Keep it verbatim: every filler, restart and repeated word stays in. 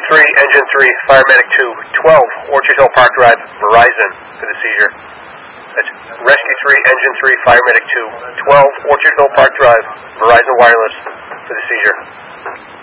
three, Engine three, Fire Medic two, twelve, Orchard Hill Park Drive, Verizon for the seizure. That's Rescue three, Engine three, Fire Medic two, twelve, Orchard Hill Park Drive, Verizon Wireless for the seizure.